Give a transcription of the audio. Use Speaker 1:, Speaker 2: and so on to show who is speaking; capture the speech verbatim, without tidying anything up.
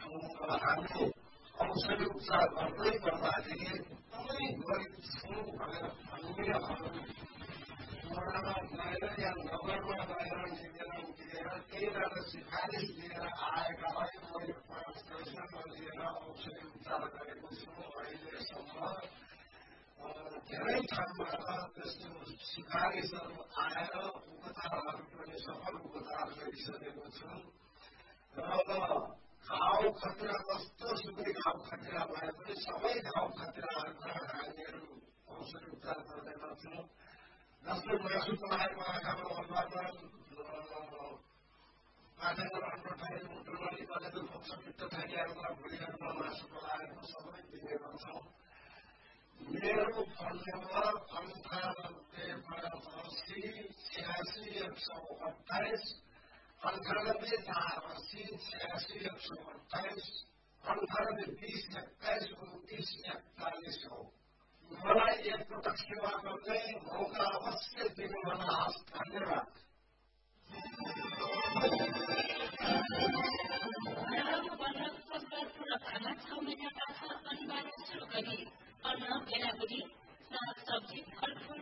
Speaker 1: हामी औषधि उपचार गर्दै गर्दाखेरि एकदमै गरिब छौँ भनेर हामीले वडामा गएर या नगरमा गएर निवेदन दिएर त्यहीबाट सिफारिस दिएर आएकालाई मैले पाँच पैसा लिएर औषधि उपचार गरेको छु। अहिलेसम्म धेरै ठाउँबाट त्यस्तो सिफारिसहरू आएर उपचारहरू पनि सफल उपचार गरिसकेको छु र घाउ खतरा कस्तो सुकै घाउ खतरा भए पनि सबै घाउ खतराहरूमा हामीहरू औषधि उपचार गर्दै गर्छौँ। जस्तो मासु पकाएको आँखामा अनुहारमा आँखामा राम्रो ठाउँ मुटु नलिकले दुख्छ पित्त थाकिरहेको भुँडीहरूमा मासु पकाएको सबै दिने गर्छौँ। मेरो फोन नम्बर अन्ठानब्बे बयासी छ्यासी एक सौ अट्ठाइस अन्ठानब्बे चार अस्सी छ्यासी एक सौ अट्ठाइस अन्ठानब्बे बिस एक्काइस उन्तिस एकचालिस हो। मलाई एकपटक सेवा गर्ने मौका अवश्य दिनुहोला। धन्यवाद।
Speaker 2: अन्न, बेलाबुदी, साग सब्जी